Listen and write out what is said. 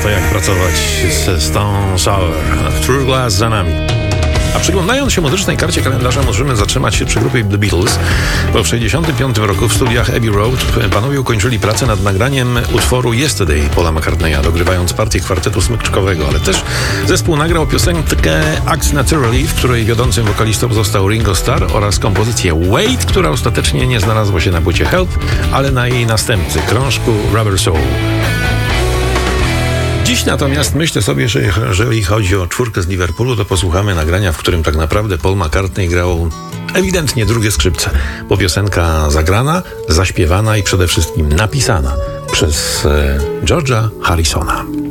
to jak pracować z Stone Sour. True Glass za nami. A przyglądając się muzycznej karcie kalendarza, możemy zatrzymać się przy grupie The Beatles, bo w 1965 roku w studiach Abbey Road panowie ukończyli pracę nad nagraniem utworu Yesterday Paula McCartneya, dogrywając partię kwartetu smyczkowego, ale też zespół nagrał piosenkę Act Naturally, w której wiodącym wokalistą został Ringo Starr, oraz kompozycję Wait, która ostatecznie nie znalazła się na płycie Help, ale na jej następcy, krążku Rubber Soul. Dziś natomiast myślę sobie, że jeżeli chodzi o czwórkę z Liverpoolu, to posłuchamy nagrania, w którym tak naprawdę Paul McCartney grał ewidentnie drugie skrzypce, bo piosenka zagrana, zaśpiewana i przede wszystkim napisana przez George'a Harrisona.